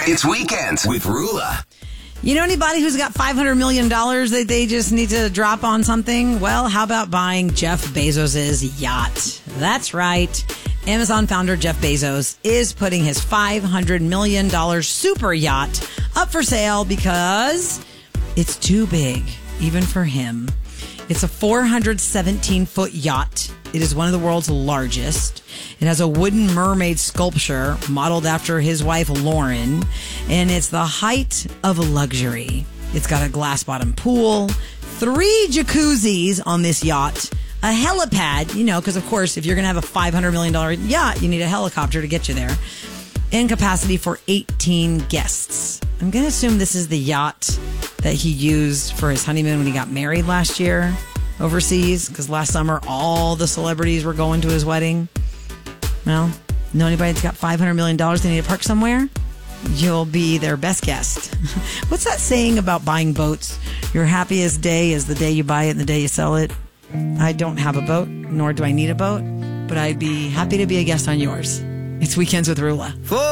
It's Weekends with Rula. You know anybody who's got $500 million that they just need to drop on something? Well, how about buying Jeff Bezos' yacht? That's right. Amazon founder Jeff Bezos is putting his $500 million super yacht up for sale because it's too big, even for him. It's a 417-foot yacht. It is one of the world's largest. It has a wooden mermaid sculpture modeled after his wife, Lauren, and it's the height of luxury. It's got a glass-bottom pool, 3 jacuzzis on this yacht, a helipad, because, of course, if you're going to have a $500 million yacht, you need a helicopter to get you there, and capacity for 18 guests. I'm going to assume this is the yacht that he used for his honeymoon when he got married last year overseas, because last summer all the celebrities were going to his wedding. Well, know anybody that's got $500 million they need to park somewhere? You'll be their best guest. What's that saying about buying boats? Your happiest day is the day you buy it and the day you sell it. I don't have a boat, nor do I need a boat, but I'd be happy to be a guest on yours. It's Weekends with Rula.